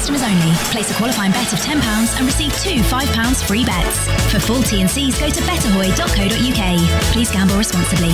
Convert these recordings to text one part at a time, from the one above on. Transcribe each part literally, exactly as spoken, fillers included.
customers only. Place a qualifying bet of ten pounds and receive two five pounds free bets. For full T and Cs, go to betterhoy dot co dot uk. Please gamble responsibly.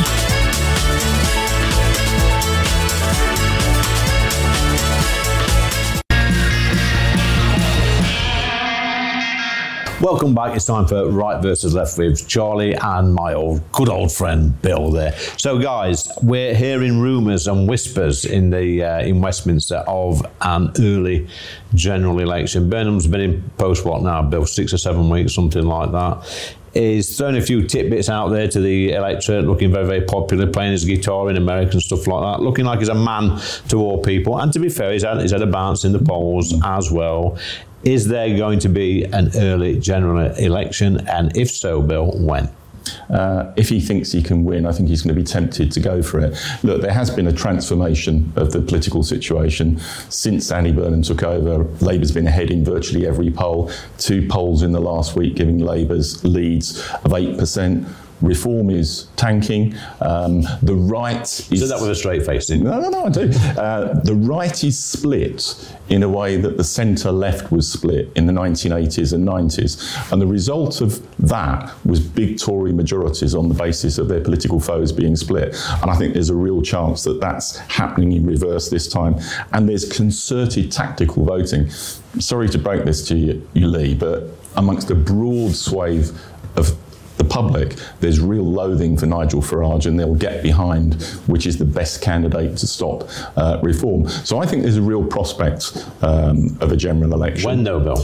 Welcome back. It's time for Right versus Left with Charlie and my old good old friend Bill there. So, guys, we're hearing rumours and whispers in the uh, in Westminster of an early general election. Burnham's been in post what now, Bill? Six or seven weeks, something like that. He's thrown a few tidbits out there to the electorate, looking very, very popular, playing his guitar in America and stuff like that, looking like he's a man to all people. And to be fair, he's had, he's had a bounce in the polls as well. Is there going to be an early general election? And if so, Bill, when? Uh, if he thinks he can win, I think he's going to be tempted to go for it. Look, there has been a transformation of the political situation since Andy Burnham took over. Labour's been ahead in virtually every poll. Two polls in the last week giving Labour's leads of eight percent. Reform is tanking. Um, the right is... So that with a straight face, didn't you? No, no, no, I do. Uh, the right is split in a way that the centre-left was split in the nineteen eighties and nineties. And the result of that was big Tory majorities on the basis of their political foes being split. And I think there's a real chance that that's happening in reverse this time. And there's concerted tactical voting. Sorry to break this to you, you Lee, but amongst a broad swathe of the public, there's real loathing for Nigel Farage, and they'll get behind which is the best candidate to stop uh, reform. So I think there's a real prospect um, of a general election. When though, Bill?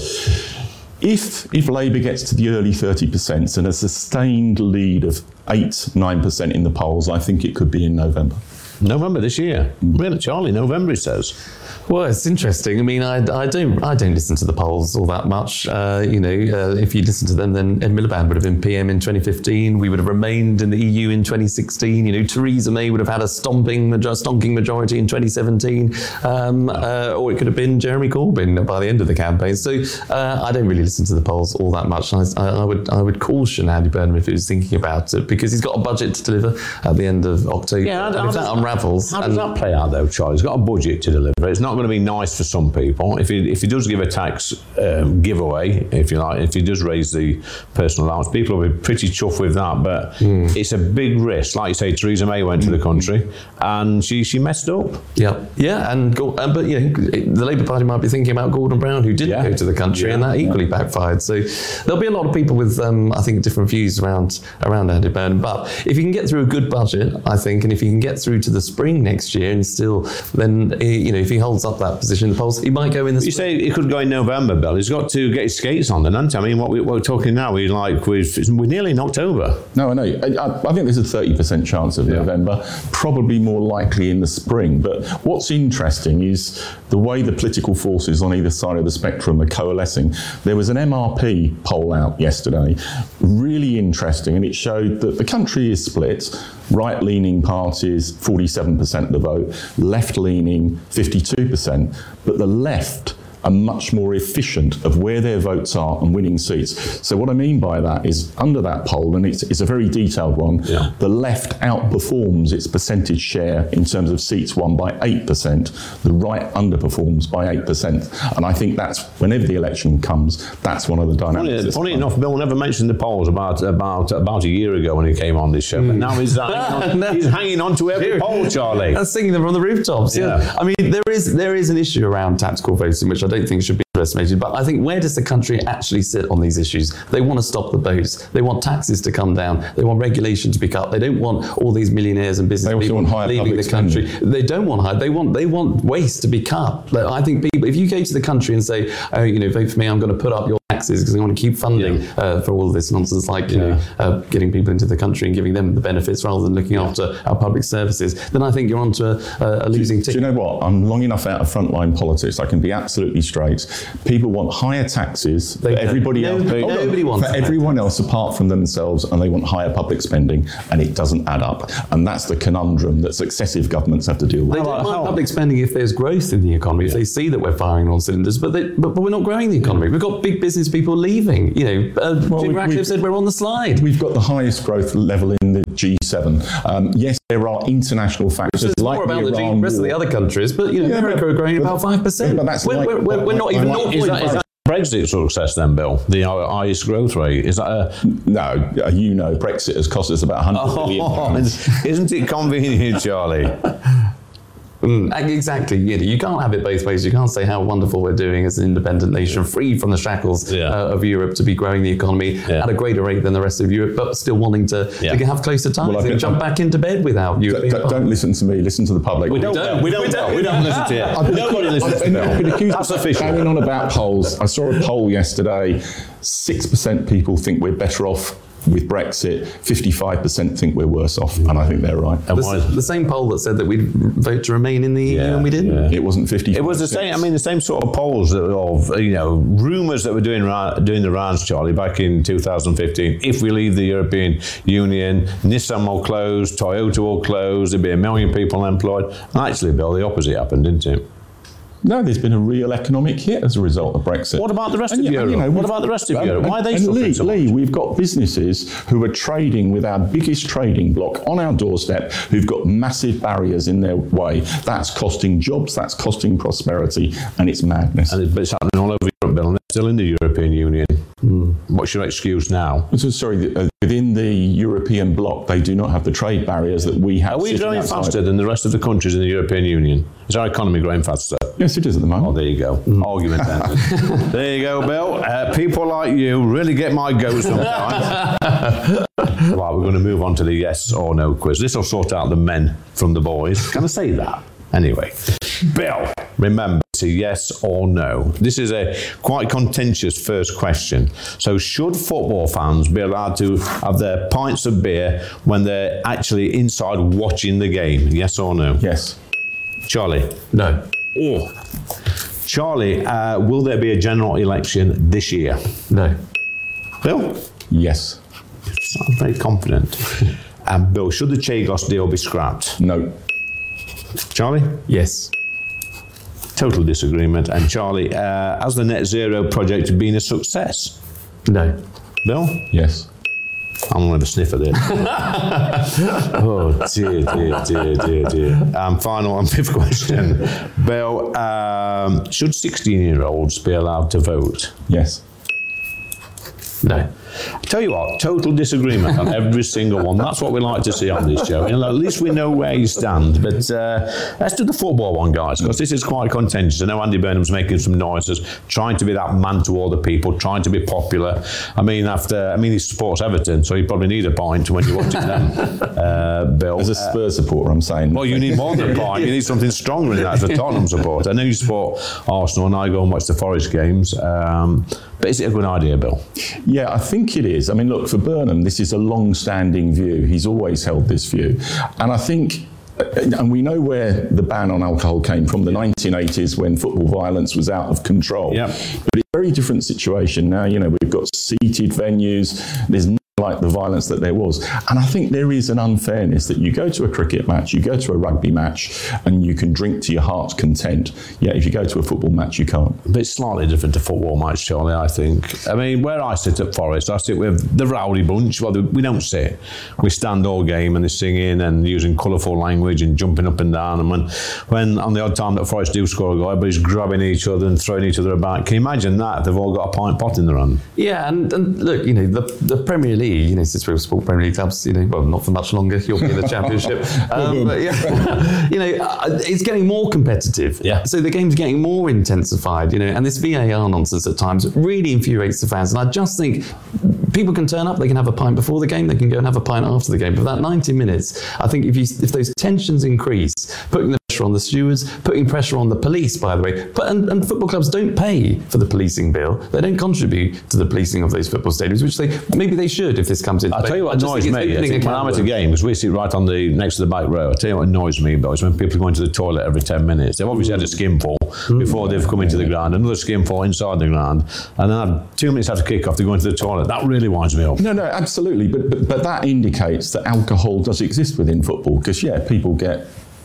If if Labour gets to the early thirty percent and a sustained lead of eight, nine percent in the polls, I think it could be in November. November this year? Mm. Really, Charlie? November, it says. Well, it's interesting. I mean, I, I don't I don't listen to the polls all that much. Uh, you know, uh, if you listen to them, then Ed Miliband would have been P M in twenty fifteen. We would have remained in the E U in twenty sixteen. You know, Theresa May would have had a stomping, stonking majority in twenty seventeen. Um, uh, or it could have been Jeremy Corbyn by the end of the campaign. So uh, I don't really listen to the polls all that much. I, I would I would caution Andy Burnham if he was thinking about it, because he's got a budget to deliver at the end of October. Yeah, and if that unravels... How does that play out, though, Charlie? He's got a budget to deliver. It's not going to be nice for some people. If he if he does give a tax um, giveaway, if you like, if he does raise the personal allowance, people will be pretty chuffed with that. But mm. it's a big risk. Like you say, Theresa May went to the country and she she messed up. Yeah, yeah, and uh, but you know, the Labour Party might be thinking about Gordon Brown, who didn't yeah. go to the country, yeah. and that equally yeah. backfired. So there'll be a lot of people with, um, I think, different views around around Andy Burnham. But if you can get through a good budget, I think, and if you can get through to the spring next year and still, then you know, if he holds up that position in the polls, he might go in the. You say he could go in November, Bill. He's got to get his skates on, then, hasn't he? I mean, what, we, what we're talking now, we like we're, we're nearly in October. No, I know. I, I think there's a thirty percent chance of yeah. November, probably more likely in the spring. But what's interesting is the way the political forces on either side of the spectrum are coalescing. There was an M R P poll out yesterday, really interesting, and it showed that the country is split. Right-leaning parties, forty-seven percent of the vote, left-leaning, fifty-two percent, but the left are much more efficient of where their votes are and winning seats. So what I mean by that is, under that poll, and it's, it's a very detailed one, yeah. the left outperforms its percentage share in terms of seats won by eight percent, the right underperforms by eight percent. And I think that's, whenever the election comes, that's one of the dynamics. Funny, funny enough, Bill never mentioned the polls about about about a year ago when he came on this show, mm. but now he's, uh, hanging, on, no. he's hanging on to every poll, Charlie. And singing them from the rooftops, yeah. yeah. I mean, there is there is an issue around tactical voting, which I don't think should be underestimated, but I think, where does the country actually sit on these issues? They want to stop the boats. They want taxes to come down. They want regulation to be cut. They don't want all these millionaires and business people leaving the country. Spending. They don't want high. They want they want waste to be cut. Like, I think people, if you go to the country and say, oh, you know, vote for me, I'm going to put up your taxes because I want to keep funding yeah. uh, for all of this nonsense, like you yeah. know, uh, getting people into the country and giving them the benefits rather than looking yeah. after our public services, then I think you're onto a, a losing ticket. Do you know what? I'm long enough out of frontline politics. I can be absolutely straight. People want higher taxes they for everybody else. Nobody, oh, nobody no, wants for everyone else apart from themselves, and they want higher public spending, and it doesn't add up. And that's the conundrum that successive governments have to deal with. They don't want public spending if there's growth in the economy, yeah. if they see that we're firing on cylinders, but, they, but but we're not growing the economy. We've got big business is people leaving. You know, uh, Well, Jim we- Ratcliffe we- said we're on the slide. We've got the highest growth level in the G seven. Um, yes, there are international factors It's like more about the, the G- Iran rest of the war. other countries, but you know, Yeah, America but- are growing but- about five percent. but that's we're, like- we're, we're, we're not even like- zero Is point that, is five. that Brexit success then, Bill? The highest growth rate? Is that a... No, uh, you know, Brexit has cost us about one hundred billion pounds. Oh, isn't it convenient, Charlie? Mm, exactly. You know, you can't have it both ways. You can't say how wonderful we're doing as an independent nation, free from the shackles Yeah. uh, of Europe, to be growing the economy Yeah. at a greater rate than the rest of Europe, but still wanting to, Yeah. to have closer ties Well, I and think- jump back into bed without Europe. Don't, don't- don't listen to me, listen to the public. We don't, don't. we don't, We don't. we don't listen to you. Nobody listens to I've been Bill. accused That's of official. Going on about polls. I saw a poll yesterday. Six percent people think we're better off with Brexit. Fifty-five percent think we're worse off, and I think they're right. And The, why- the same poll that said that we'd vote to remain in the E U Yeah, and we didn't. yeah. It wasn't fifty. It was the same. I mean, the same sort of polls that were of you know rumours that were doing ra- doing the rounds, Charlie, back in two thousand fifteen. If we leave the European Union, Nissan will close, Toyota will close. There'll be a million people unemployed. And actually, Bill, the opposite happened, didn't it? No, there's been a real economic hit as a result of Brexit. What about the rest And of you- Europe? you know, What we've- about the rest of and- Europe? Why are they and suffering Lee, so much? Lee, we've got businesses who are trading with our biggest trading bloc on our doorstep, who've got massive barriers in their way. That's costing jobs, that's costing prosperity, and it's madness. And it- but it's happening all over Europe, Bill, and they're still in the European Union. What's your excuse now? So, sorry, uh, within the European bloc, they do not have the trade barriers that we have. Are we sitting growing outside. faster than the rest of the countries in the European Union? Is our economy growing faster? Yes, it is at the Oh, moment. there you go. Argument then. There you go, Bill. Uh, people like you really get my goat sometimes. Right, we're going to move on to the yes or no quiz. This will sort out the men from the boys. Can I say that? Anyway, Bill, remember to yes or no. This is a quite contentious first question. So, should football fans be allowed to have their pints of beer when they're actually inside watching the game? Yes or no? Yes. Charlie? No. Oh. Charlie, uh, will there be a general election this year? No. Bill? Yes. I'm very confident. And Bill, should the Chagos deal be scrapped? No. Charlie? Yes. Total disagreement. And Charlie, uh, has the net zero project been a success? No. Bill? Yes. I'm going to have a sniff at it. Oh, dear, dear, dear, dear, dear. Um, final and fifth question. Bill, um, should sixteen-year-olds be allowed to vote? Yes. No. Tell you what, total disagreement on every single one. That's what we like to see on this show. You know, at least we know where you stand. But uh, let's do the football one, guys, because this is quite contentious. I know Andy Burnham's making some noises, trying to be that man to all the people, trying to be popular. I mean, after I mean, he supports Everton, so you probably need a pint when you're watching them, uh, Bill. As a Spurs supporter, I'm saying. Well, you need more than a pint. You need something stronger than that as a Tottenham supporter. I know you support Arsenal, and I go and watch the Forest games. Um, but is it a good idea, Bill? Yeah, I think it is. I mean, look, for Burnham, this is a long-standing view. He's always held this view. And I think, and we know where the ban on alcohol came from, the nineteen eighties, when football violence was out of control. Yeah. But it's a very different situation now. You know, we've got seated venues. There's no like the violence that there was. And I think there is an unfairness that you go to a cricket match, you go to a rugby match, and you can drink to your heart's content. Yeah, if you go to a football match, you can't. But it's slightly different to football match, Charlie, I think. I mean, where I sit at Forest, I sit with the rowdy bunch. Well, we don't sit. We stand all game and they're singing and using colourful language and jumping up and down. And when, when on the odd time that Forest do score a goal, everybody's grabbing each other and throwing each other about. Can you imagine that? They've all got a pint pot in their hand. Yeah, and, and look, you know, the, the Premier League, you know, since we've sport Premier League clubs, you know, well, not for much longer, you'll be in the Championship. Um, but yeah, you know, uh, it's getting more competitive. Yeah. So the game's getting more intensified, you know, and this V A R nonsense at times really infuriates the fans. And I just think people can turn up, they can have a pint before the game, they can go and have a pint after the game. But that ninety minutes, I think if you if those tensions increase, putting the pressure on the stewards, putting pressure on the police, by the way, but and, and football clubs don't pay for the policing bill. They don't contribute to the policing of those football stadiums, which they maybe they should if this comes in. I'll tell you what annoys me. I think when I'm at a game, because we sit right on the next to the back row, I'll tell you what annoys me, Bill, is when people go into the toilet every ten minutes. They've obviously had a skinful before they've come into the ground, another skinful inside the ground, and then have two minutes after kick-off, they go into the toilet. That really winds me up. No, no, absolutely. But, but but that indicates that alcohol does exist within football because, yeah, people get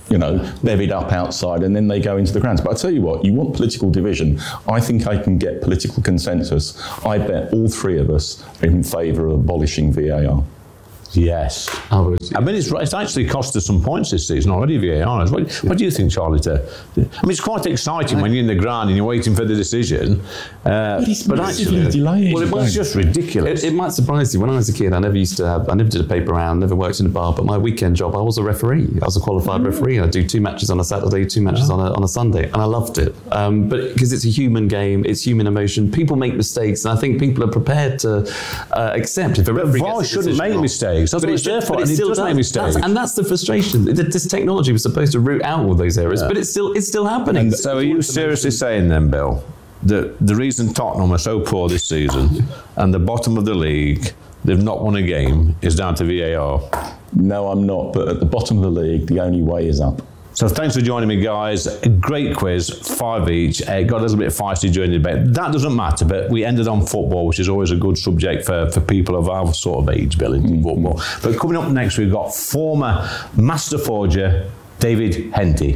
you know, bevied up outside, and then they go into the grounds. But I tell you what, you want political division. I think I can get political consensus. I bet all three of us are in favour of abolishing V A R. Yes. I, would, I mean, it's, it's actually cost us some points this season already, V A R. What, what do you think, Charlie? To, I mean, it's quite exciting when you're in the ground and you're waiting for the decision. Uh, but it's but massively actually, delayed. Well, it was just ridiculous. It, it might surprise you. When I was a kid, I never used to have, I never did a paper round, never worked in a bar, but my weekend job, I was a referee. I was a qualified mm. referee. I do two matches on a Saturday, two matches yeah. on, a, on a Sunday, and I loved it. Um, but because it's a human game, it's human emotion, people make mistakes, and I think people are prepared to uh, accept if a referee V A R shouldn't make wrong. mistakes. That's but what it's there for. It still does does make mistakes. That's, and that's the frustration. This technology was supposed to root out all those errors, yeah. but it's still it's still happening. And so are you seriously saying then, Bill, that the reason Tottenham are so poor this season and the bottom of the league, they've not won a game, is down to V A R? No, I'm not. But at the bottom of the league, the only way is up. So thanks for joining me, guys. A great quiz, five each. It got a little bit feisty during the debate. That doesn't matter, but we ended on football, which is always a good subject for, for people of our sort of age, Bill, in mm-hmm. football. But coming up next, we've got former Master Forger, David Henty.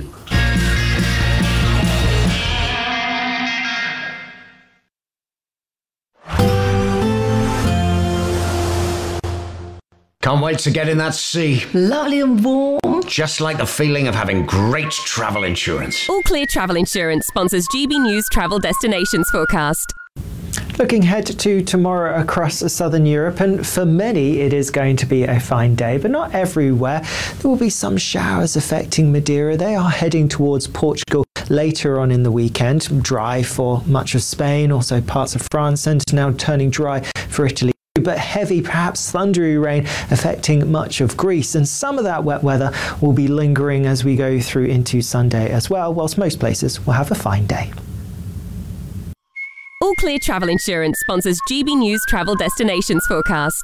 Can't wait to get in that sea. Lovely and warm. Just like the feeling of having great travel insurance. All Clear Travel Insurance sponsors G B News Travel Destinations Forecast. Looking ahead to tomorrow across southern Europe, and for many it is going to be a fine day, but not everywhere. There will be some showers affecting Madeira. They are heading towards Portugal later on in the weekend. Dry for much of Spain, also parts of France, and now turning dry for Italy. But heavy, perhaps thundery rain affecting much of Greece, and some of that wet weather will be lingering as we go through into Sunday as well, whilst most places will have a fine day. All Clear Travel Insurance sponsors G B News Travel Destinations Forecast.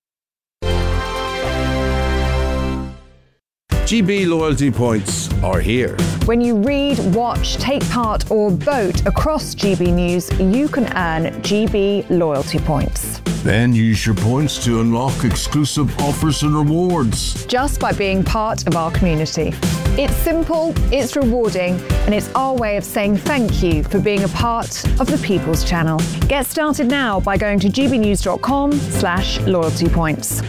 G B loyalty points are here. When you read, watch, take part or vote across G B News, you can earn G B loyalty points. Then use your points to unlock exclusive offers and rewards. Just by being part of our community. It's simple, it's rewarding, and it's our way of saying thank you for being a part of the People's Channel. Get started now by going to gbnews.com slash loyalty points.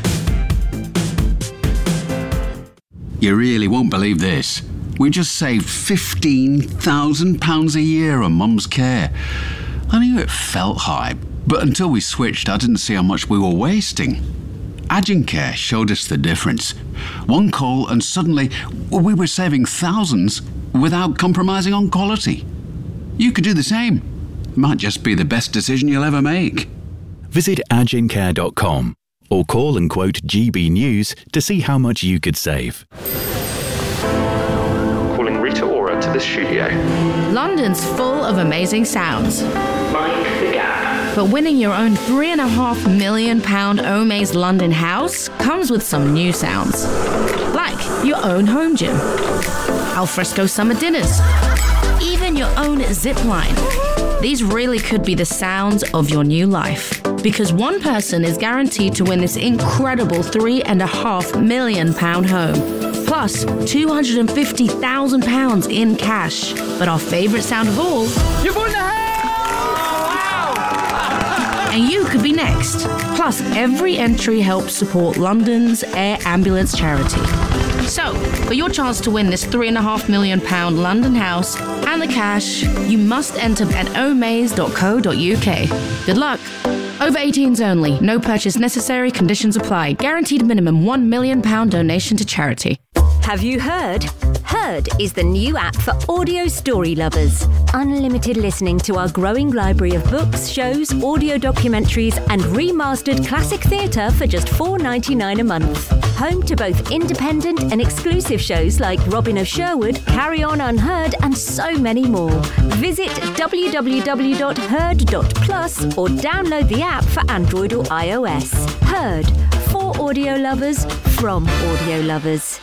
You really won't believe this. We just saved fifteen thousand pounds a year on Mum's care. I knew it felt high, but until we switched, I didn't see how much we were wasting. Agincare showed us the difference. One call and suddenly we were saving thousands without compromising on quality. You could do the same. It might just be the best decision you'll ever make. Visit agincare dot com or call and quote G B News to see how much you could save. Calling Rita Ora to the studio. London's full of amazing sounds. Mind the gap. But winning your own three and a half million pound Omaze London house comes with some new sounds. Like your own home gym, alfresco summer dinners, even your own zip line. These really could be the sounds of your new life. Because one person is guaranteed to win this incredible three and a half million pound home. Plus two hundred fifty thousand pounds in cash. But our favourite sound of all, you've won the house! Wow! And you could be next. Plus every entry helps support London's Air Ambulance charity. So, for your chance to win this three and a half million pound London house and the cash, you must enter at omaze dot co dot uk. Good luck. Over eighteens only. No purchase necessary. Conditions apply. Guaranteed minimum one million pound donation to charity. Have you heard? Heard is the new app for audio story lovers. Unlimited listening to our growing library of books, shows, audio documentaries and remastered classic theatre for just four dollars ninety-nine a month. Home to both independent and exclusive shows like Robin of Sherwood, Carry On Unheard and so many more. Visit w w w dot heard dot plus or download the app for Android or iOS. Heard. For audio lovers, from audio lovers.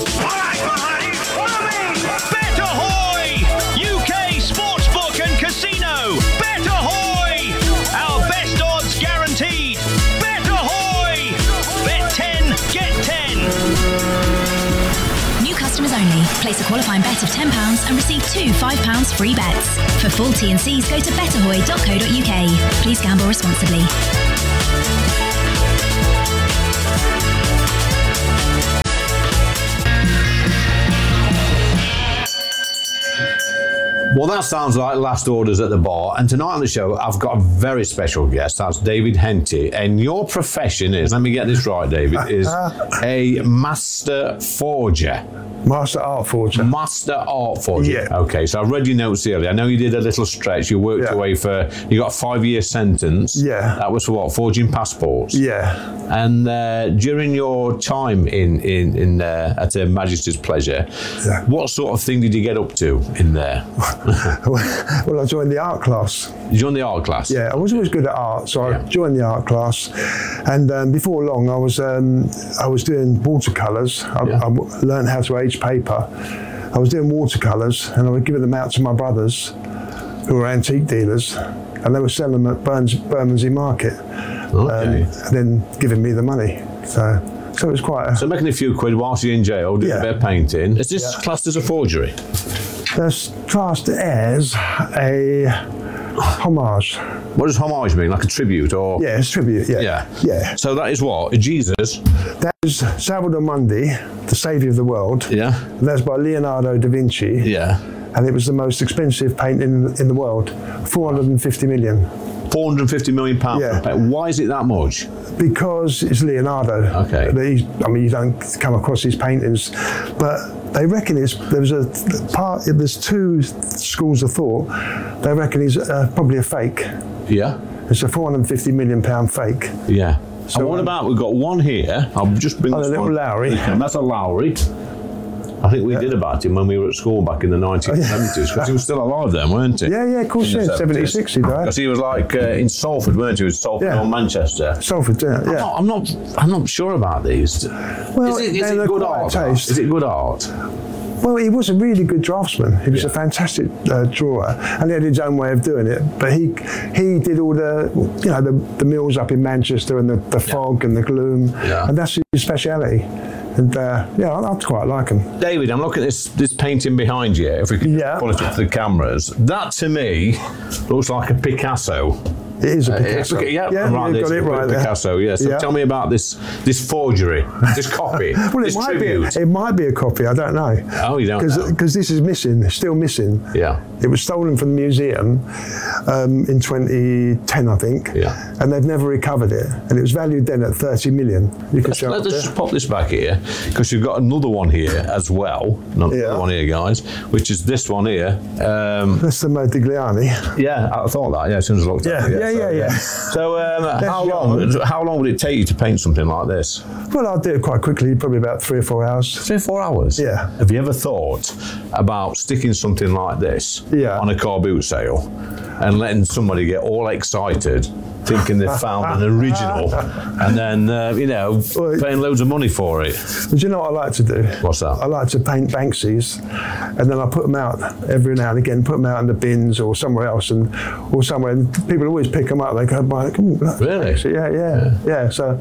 Bet Ahoy! U K Sportsbook and Casino! Bet Ahoy! Our best odds guaranteed! Bet Ahoy! Bet ten, get ten! New customers only. Place a qualifying bet of ten pounds and receive two five pounds free bets. For full T and Cs, go to better hoy dot co dot U K. Please gamble responsibly. Well, that sounds like last orders at the bar. And tonight on the show, I've got a very special guest. That's David Henty. And your profession is, let me get this right, David, is a master forger. Master art forger. Master art forger. Yeah. Okay, so I read your notes earlier. I know you did a little stretch. You worked Yeah. away for, you got a five-year sentence. Yeah. That was for what? Forging passports. Yeah. And uh, during your time in in, in uh, at Her Majesty's Pleasure, Yeah. what sort of thing did you get up to in there? Well, I joined the art class. You joined the art class? Yeah, I was always good at art, so I joined the art class. And um, before long, I was um, I was doing watercolours. I, I learned how to age paper. I was doing watercolours, and I was giving them out to my brothers, who were antique dealers, and they were selling them at Burns, Bermondsey Market, Okay. um, and then giving me the money. So, so it was quite. A, So making a few quid whilst you're in jail, doing Yeah. a bit of painting. Is this Yeah. classed as a forgery? That's classed as a homage. What does homage mean? Like a tribute or? Yeah, it's tribute. Yeah. Yeah. Yeah. So that is what? Jesus? That was Salvador Mundi, the saviour of the world. Yeah. And that's by Leonardo da Vinci. Yeah. And it was the most expensive painting in, in the world, four hundred fifty million. four hundred fifty million pounds. Yeah. Why is it that much? Because it's Leonardo. Okay. He's, I mean, you don't come across his paintings, but they reckon it's, there was a part, there's two schools of thought. They reckon he's uh, probably a fake. Yeah. It's a four hundred fifty million pound fake. Yeah. So, and what um, about, we've got one here. I'll just bring Oh, this the little one. Lowry. That's a Lowry. I think we did about him when we were at school back in the nineteen seventies, because he was still alive then, weren't he? Yeah, yeah, of course, In the yeah, seventy-six he died. Because he was like uh, in Salford, weren't he? He was Salford Yeah. or Manchester. Salford, yeah. I'm yeah. not, I'm not. I'm not sure about these. Well, is it, is they're it an good acquired art? that? taste. Is it good art? Well, he was a really good draftsman. He was a fantastic uh, drawer, and he had his own way of doing it. But he he did all the, you know, the, the mills up in Manchester and the, the fog and the gloom, Yeah. and that's his speciality. And uh, yeah, I, I quite like him. David, I'm looking at this this painting behind you. If we could Yeah. pull it up to the cameras, that to me looks like a Picasso. It is a Uh, Picasso. look at- yeah, yeah, I'm right you've there, got it it's a right there. Picasso, yeah. So Yeah. tell me about this this forgery, this copy, Well, this it might tribute. be. It might be a copy. I don't know. Oh, you don't know? Because this is missing. Still missing. Yeah. It was stolen from the museum um, in twenty ten, I think. Yeah. And they've never recovered it. And it was valued then at thirty million. You can Let's, show let's up just there. pop this back here, because you've got another one here as well. Another Yeah. one here, guys, which is this one here. Um, That's the Modigliani. yeah, I thought that. Yeah, as soon as I looked Yeah, at it. yeah, yeah, so, yeah. So, um, how That's long? How long would it take you to paint something like this? Well, I'll do it quite quickly, probably about three or four hours. Three or four hours. Yeah. Have you ever thought about sticking something like this Yeah. on a car boot sale and letting somebody get all excited, thinking they've found an original, and then uh, you know Well, paying loads of money for it? But you know what I like to do? What's that? I like to paint Banksies, and then I put them out every now and again, put them out in the bins or somewhere else, and or somewhere, and people always pick them up. They go, "Buy it." Come on, Really? Banksy. Yeah, yeah, yeah. So,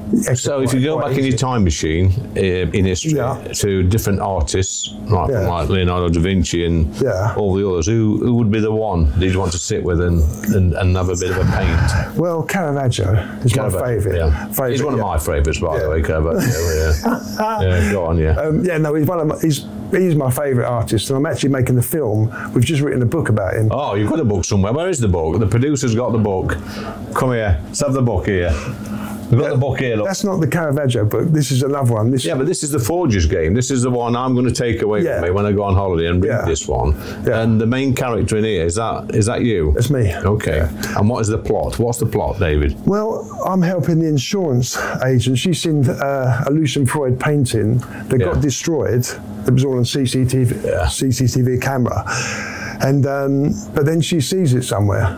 So if you go back in your time machine uh, in history Yeah. to different artists like, Yeah. like Leonardo da Vinci and Yeah. all the others, who, who would be the one that you'd want to sit with and, and, and have a bit of a paint? well, Caravaggio is my Caravaggio, favourite. Yeah. Favourite, He's one of yeah. my favourites, by the Yeah. way, Caravaggio. Yeah. yeah, go on, yeah. Um, yeah, no, he's one of my, he's he's my favourite artist, and I'm actually making the film. We've just written a book about him. Oh, you've got a book somewhere. Where is the book? The producer's got the book. Come here. Let's have the book here. We've got the book here, look. That's not the Caravaggio book. This is another one. This Yeah, but this is the Forger's Game. This is the one I'm going to take away Yeah. with me when I go on holiday and read Yeah. this one. Yeah. And the main character in here, is that is that you? That's me. Okay. And what is the plot? What's the plot, David? Well, I'm helping the insurance agent. She's seen uh, a Lucian Freud painting that Yeah. got destroyed. It was all on C C T V, Yeah. C C T V camera, and um, but then she sees it somewhere,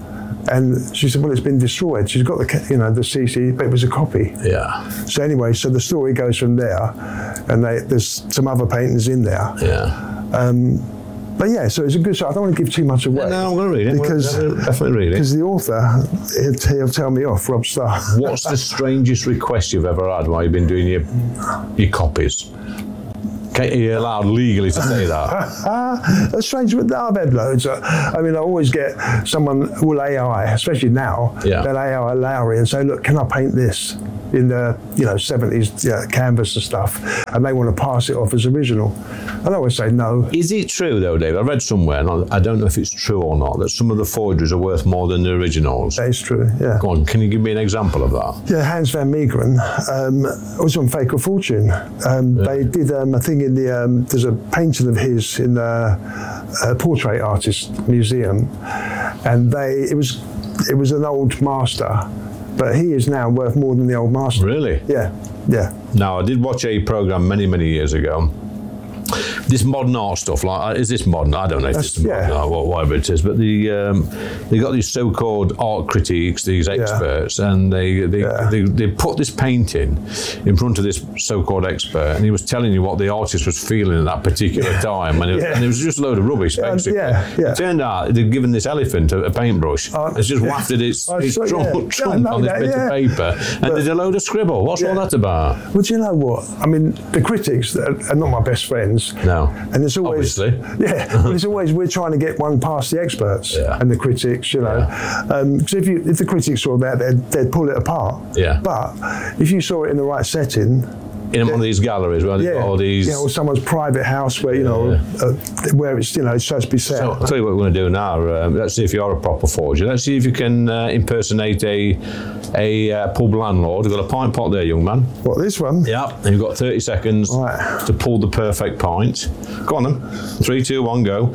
and she said, "Well, it's been destroyed." She's got the, ca- you know, the C C, but it was a copy. Yeah. So anyway, so the story goes from there, and they, there's some other paintings in there. Yeah. Um, but yeah, so it's a good show. I don't want to give too much away. No, I'm going to read it. Because, We'll definitely read it. because the author, he'll, he'll tell me off, Rob Starr. What's the strangest request you've ever had while you've been doing your your copies? Are you allowed legally to say that? That's strange, but I've had loads. I mean, I always get someone will A I, especially now, Yeah. they'll A I Lowry and say, look, can I paint this in the you know seventies yeah, canvas and stuff, and they want to pass it off as original. And I always say no. Is it true though, Dave? I read somewhere, and I don't know if it's true or not, that some of the forgeries are worth more than the originals. That is true, yeah. Go on, can you give me an example of that? Yeah, Hans van Meegeren um, was on Fake or Fortune. Um, Yeah. They did um, a thing in the, um, there's a painting of his in the uh, Portrait Artist Museum, and they, it was, it was an old master, but he is now worth more than the old master. Really? Yeah, yeah. Now, I did watch a programme many, many years ago. This modern art stuff, like, is this modern? I don't know if That's- it's modern yeah. art, wha- whatever it is, but the um, they got these so-called art critiques, these experts, and they they, they they put this painting in front of this so-called expert, and he was telling you what the artist was feeling at that particular time, and it, Yeah. and it was just a load of rubbish, Yeah, basically. yeah, yeah. It turned out they'd given this elephant a, a paintbrush, it's just yeah. wafted its, I its saw- trunk, yeah. Yeah, I trunk know on this that, bit yeah. of paper, and But- there's a load of scribble. What's all that about? Well, do you know what? I mean, the critics are, are not my best friends. No. And it's always, Obviously. yeah, but it's always we're trying to get one past the experts and the critics, you know. Because if you if the critics saw that, they'd, they'd pull it apart. Yeah. But if you saw it in the right setting, In one of these galleries where they've yeah, got all these... yeah, or someone's private house where you know uh, where it's you know it's supposed to be set. So, I'll tell you what we're going to do now. Um, let's see if you're a proper forger. Let's see if you can uh, impersonate a a uh, pub landlord. We've got a pint pot there, young man. What, this one? Yep. And you've got thirty seconds to pull the perfect pint. Go on then. Three, two, one, go.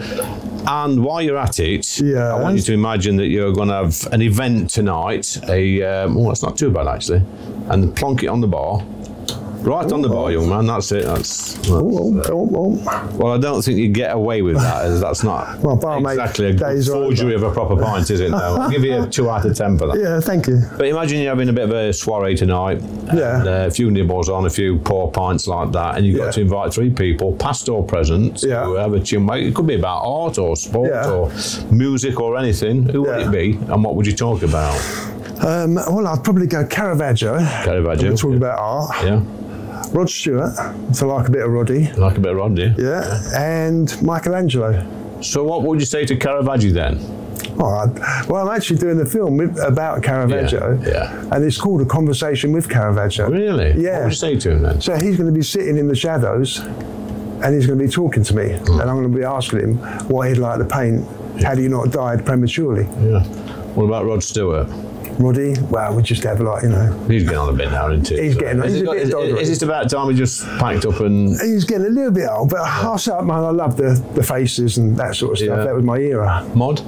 And while you're at it, yeah. I want you to imagine that you're going to have an event tonight. A um, oh, that's not too bad actually. And plonk it on the bar. Right on the bar, young man. That's it. That's. that's Oh, uh, oh, oh. well, I don't think you get away with that, as that's not Well, barmaid exactly a good days are forgery of a proper pint, is it? No, I'll give you a two out of ten for that. Yeah, thank you. But imagine you're having a bit of a soiree tonight, Yeah. and, uh, a few nibbles on, a few poor pints like that, and you've got Yeah. to invite three people, past or present, Yeah. to have a chin wag. It could be about art or sport Yeah. or music or anything. Who would Yeah. it be, and what would you talk about? Um, well, I'd probably go Caravaggio. Caravaggio. We're talking about art. Yeah. Rod Stewart, so like a bit of Roddy. Like a bit of Rod, yeah. Yeah, and Michelangelo. So what would you say to Caravaggio then? Oh, I- well, I'm actually doing a film with, about Caravaggio, Yeah, yeah. and it's called A Conversation with Caravaggio. Really? Yeah. What would you say to him then? So he's going to be sitting in the shadows, and he's going to be talking to me, Hmm. and I'm going to be asking him what he'd like to paint had he not died prematurely. Yeah. What about Rod Stewart? Roddy, well, we just have like, you know. He's getting on a bit now, isn't he? He's getting on. Is, He's it a got- bit is, doddery. is it about time he just packed up and... He's getting a little bit old, but I'll say, man, I love the, the faces and that sort of stuff. Yeah. That was my era. Mod?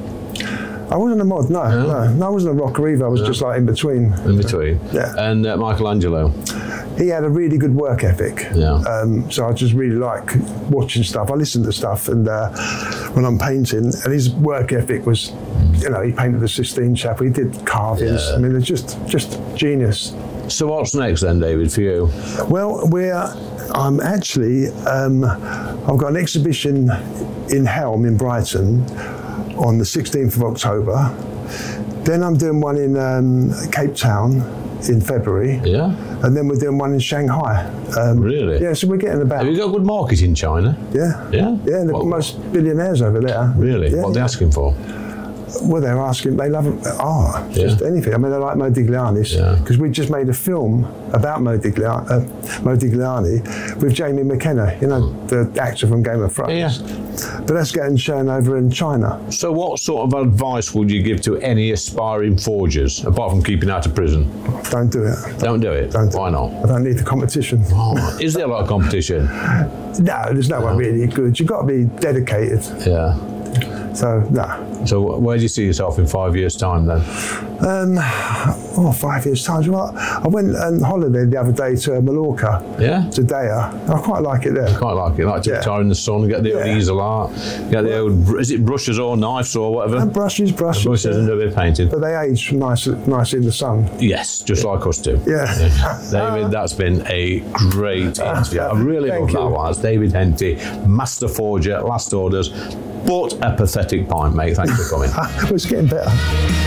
I wasn't a mod, no, no. no I wasn't a rocker either. I was just like in between. In between? Yeah. And uh, Michelangelo? He had a really good work ethic. Yeah. Um, so I just really like watching stuff. I listen to stuff, and uh, when I'm painting, and his work ethic was, you know, he painted the Sistine Chapel. He did carvings. Yeah. I mean, it's just just genius. So what's next then, David, for you? Well, we're. I'm actually. Um, I've got an exhibition in Helm in Brighton on the sixteenth of October. Then I'm doing one in um, Cape Town in February. Yeah. And then we're doing one in Shanghai. Um, Really? Yeah, so we're getting about. Have you got a good market in China? Yeah. Yeah? Yeah, the What- most billionaires over there. Really? Yeah, what are they yeah. asking for? Well, they're asking, they love art, just Yeah. anything. I mean, they like Modigliani's, because we just made a film about Modigliani, uh, Modigliani with Jamie McKenna, you know, the actor from Game of Thrones. Yeah. But that's getting shown over in China. So what sort of advice would you give to any aspiring forgers, apart from keeping out of prison? Don't do it. Don't do it? Don't do Why not? I don't need the competition. Oh, is there a lot of competition? No, there's no one really good. You've got to be dedicated. Yeah. So, no. So where do you see yourself in five years' time then? Um, oh, five years' time. Well, I went on holiday the other day to Mallorca. Yeah? To Dea. I quite like it there. Quite like it. Like to Yeah. retire in the sun, get the old Yeah. easel art, get the old, br- is it brushes or knives or whatever? And brushes, brushes. Brushes and do a bit of painting. But they age nice, nice in the sun. Yes, just like us do. Yeah. David, that's been a great interview. I really love Thank that you. one. It's David Henty, Master Forger, Last Orders, but a pathetic pint, mate. Thanks for coming. Well, it's getting better.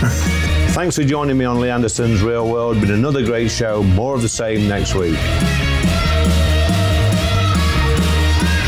Thanks for joining me on Lee Anderson's Real World. Been another great show. More of the same next week.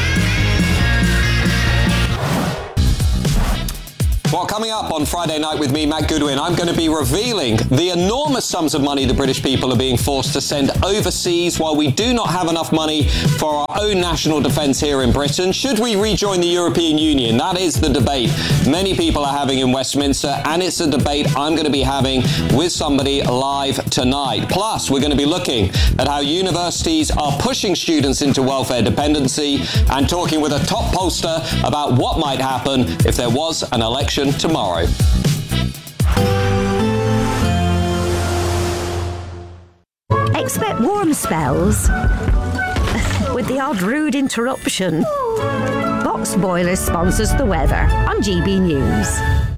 Well, coming up on Friday night with me, Matt Goodwin, I'm going to be revealing the enormous sums of money the British people are being forced to send overseas while we do not have enough money for our own national defence here in Britain. Should we rejoin the European Union? That is the debate many people are having in Westminster, and it's a debate I'm going to be having with somebody live tonight. Plus, we're going to be looking at how universities are pushing students into welfare dependency and talking with a top pollster about what might happen if there was an election tomorrow. Expect warm spells with the odd rude interruption. Box Boilers sponsors the weather on G B News.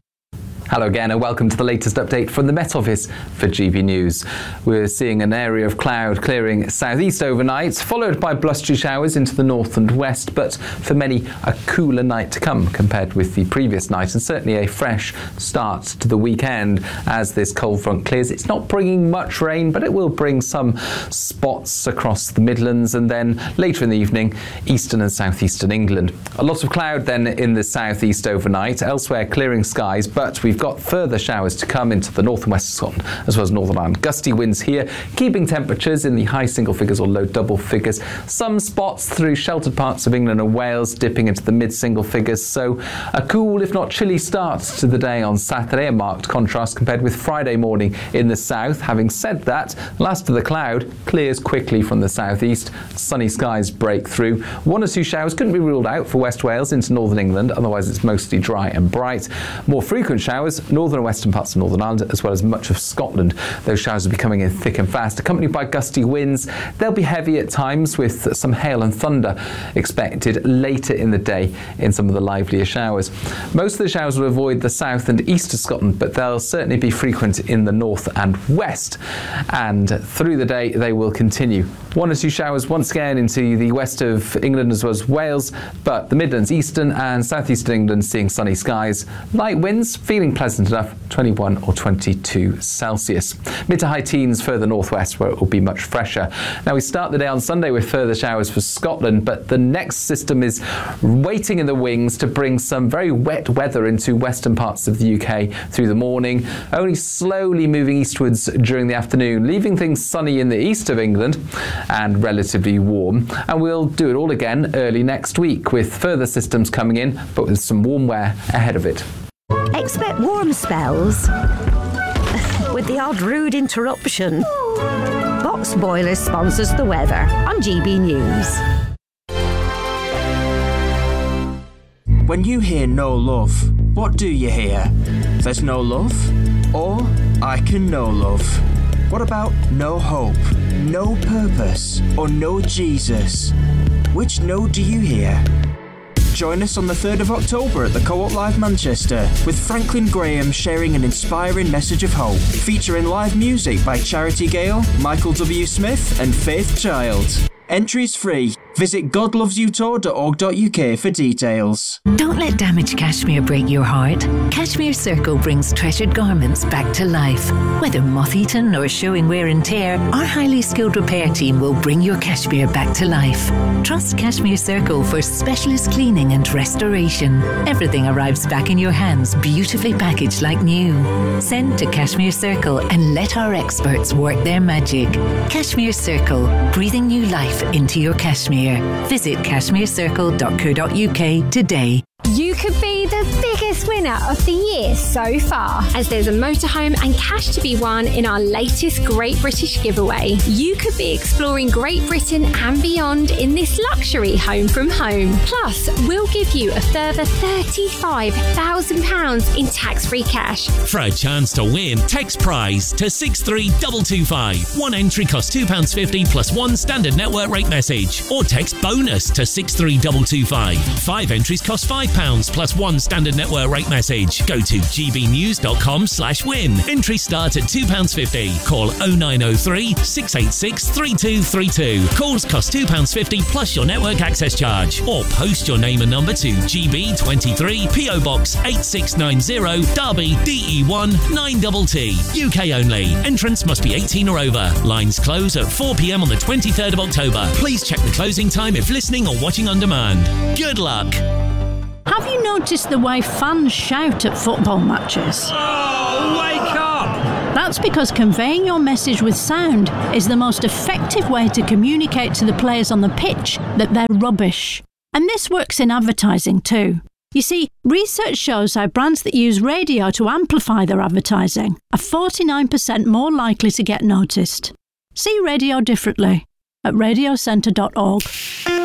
Hello again and welcome to the latest update from the Met Office for G B News. We're seeing an area of cloud clearing southeast overnight, followed by blustery showers into the north and west, but for many a cooler night to come compared with the previous night, and certainly a fresh start to the weekend as this cold front clears. It's not bringing much rain, but it will bring some spots across the Midlands and then later in the evening eastern and southeastern England. A lot of cloud then in the southeast overnight, elsewhere clearing skies, but we've got further showers to come into the north and west of Scotland, as well as Northern Ireland. Gusty winds here, keeping temperatures in the high single figures or low double figures. Some spots through sheltered parts of England and Wales dipping into the mid single figures. So a cool, if not chilly, start to the day on Saturday, a marked contrast compared with Friday morning in the south. Having said that, last of the cloud clears quickly from the southeast. Sunny skies break through. One or two showers couldn't be ruled out for West Wales into northern England, otherwise it's mostly dry and bright. More frequent showers northern and western parts of Northern Ireland, as well as much of Scotland. Those showers will be coming in thick and fast, accompanied by gusty winds. They'll be heavy at times, with some hail and thunder expected later in the day in some of the livelier showers. Most of the showers will avoid the south and east of Scotland, but they'll certainly be frequent in the north and west. And through the day, they will continue. One or two showers once again into the west of England as well as Wales, but the Midlands, eastern and southeastern England seeing sunny skies. Light winds, feeling pleasant enough, twenty-one or twenty-two Celsius. Mid to high teens further northwest, where it will be much fresher. Now we start the day on Sunday with further showers for Scotland, but the next system is waiting in the wings to bring some very wet weather into western parts of the U K through the morning, only slowly moving eastwards during the afternoon, leaving things sunny in the east of England and relatively warm. And we'll do it all again early next week with further systems coming in, but with some warm wear ahead of it. Expect warm spells with the odd rude interruption. Box Boilers sponsors the weather on G B News. When you hear no love, what do you hear? There's no love? Or I can know love? What about no hope, no purpose, or no Jesus? Which no do you hear? Join us on the third of October at the Co-op Live Manchester, with Franklin Graham sharing an inspiring message of hope, featuring live music by Charity Gale, Michael W. Smith and Faith Child. Entries free. Visit god loves you tour dot org dot U K for details. Don't let damaged cashmere break your heart. Cashmere Circle brings treasured garments back to life. Whether moth-eaten or showing wear and tear, our highly skilled repair team will bring your cashmere back to life. Trust Cashmere Circle for specialist cleaning and restoration. Everything arrives back in your hands, beautifully packaged like new. Send to Cashmere Circle and let our experts work their magic. Cashmere Circle, breathing new life into your cashmere. Visit cashmere circle dot co dot U K today. You could be the biggest winner of the year so far, as there's a motorhome and cash to be won in our latest Great British giveaway. You could be exploring Great Britain and beyond in this luxury home from home. Plus, we'll give you a further thirty-five thousand pounds in tax-free cash. For a chance to win, text prize to six three two two five. One entry costs two pounds fifty plus one standard network rate message. Or text bonus to six three two two five. Five entries cost five pounds plus one standard network rate message. Go to g b news dot com slash win. Entry start at two pounds fifty. Call oh nine oh three, six eight six, three two three two. Calls cost two pounds fifty plus your network access charge. Or post your name and number to G B twenty-three, P O Box eight six nine zero, Derby, D E one nine T T. U K only. Entrance must be eighteen or over. Lines close at four p m on the twenty-third of October. Please check the closing time if listening or watching on demand. Good luck. Have you noticed the way fans shout at football matches? Oh, wake up! That's because conveying your message with sound is the most effective way to communicate to the players on the pitch that they're rubbish. And this works in advertising too. You see, research shows how brands that use radio to amplify their advertising are forty-nine percent more likely to get noticed. See radio differently at radio centre dot org.